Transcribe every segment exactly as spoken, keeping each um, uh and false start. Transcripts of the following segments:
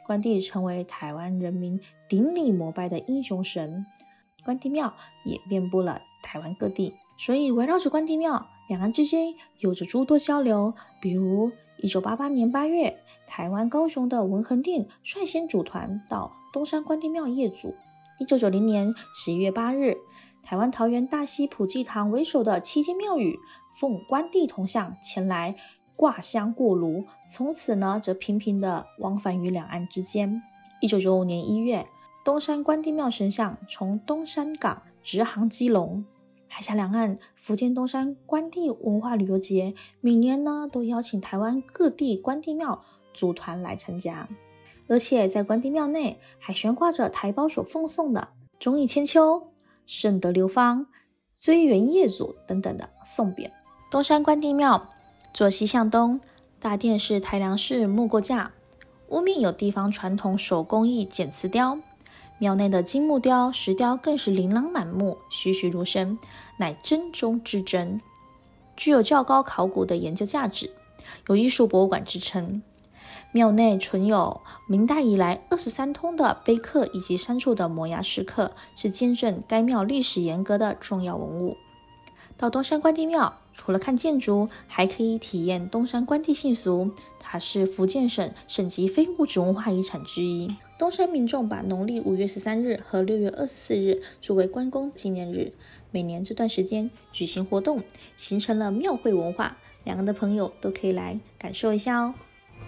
关帝成为台湾人民顶礼膜拜的英雄神，关帝庙也遍布了台湾各地。所以围绕着关帝庙，两岸之间有着诸多交流。比如一九八八年八月，台湾高雄的文衡店率先组团到东山关帝庙谒祖。一九九零年十一月八日，台湾桃园大溪普济堂为首的七间庙宇奉关帝铜像前来挂香过炉，从此呢则频频的往返于两岸之间。一九九五年一月，东山关帝庙神像从东山港直航基隆。海峡两岸福建东山关帝文化旅游节每年呢都邀请台湾各地关帝庙组团来参加，而且在关帝庙内还悬挂着台胞所奉送的忠义千秋、圣德流芳、追元业祖等等的颂匾。东山关帝庙坐西向东，大殿是台梁式木构架，屋面有地方传统手工艺剪瓷雕，庙内的金木雕、石雕更是琳琅满目，栩栩如生，乃真中之真，具有较高考古的研究价值，有艺术博物馆之称。庙内存有明代以来二十三通的碑刻以及三处的摩崖石刻，是见证该庙历史沿革的重要文物。到东山关帝庙，除了看建筑，还可以体验东山关帝信俗，它是福建省省级非物质文化遗产之一。东山民众把农历五月十三日和六月二十四日作为关公纪念日，每年这段时间举行活动，形成了庙会文化，两岸的朋友都可以来感受一下哦。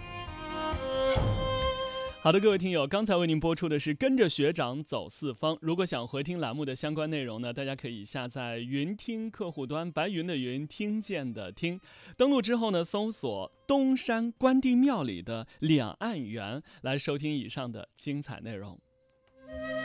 好的，各位听友，刚才为您播出的是跟着学长走四方。如果想回听栏目的相关内容呢，大家可以下载云听客户端，白云的云，听见的听，登录之后呢，搜索东山关帝庙里的两岸园，来收听以上的精彩内容。